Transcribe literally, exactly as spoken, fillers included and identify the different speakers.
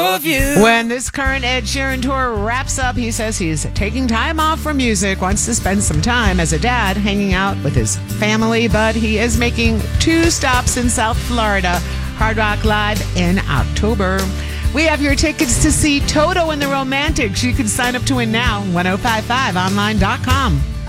Speaker 1: of you.
Speaker 2: When this current Ed Sheeran tour wraps up, he says he's taking time off from music, wants to spend some time as a dad hanging out with his family, but he is making two stops in South Florida. Hard Rock Live in October. We have your tickets to see Toto and the Romantics. You can sign up to win now. ten fifty-five online dot com.